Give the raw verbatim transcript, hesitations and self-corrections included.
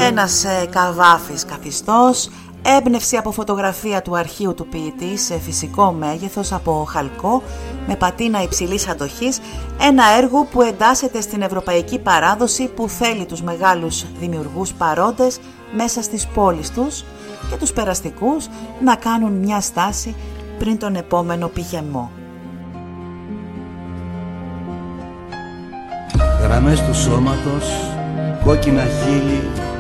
Ένας ε, καβάφης καθιστός, έμπνευση από φωτογραφία του αρχείου του ποιητή σε φυσικό μέγεθος από χαλκό με πατίνα υψηλής αντοχής, ένα έργο που εντάσσεται στην ευρωπαϊκή παράδοση που θέλει τους μεγάλους δημιουργούς παρόντες μέσα στις πόλεις τους και τους περαστικούς να κάνουν μια στάση πριν τον επόμενο πηγεμό. Γραμμές του σώματος, κόκκινα χείλη,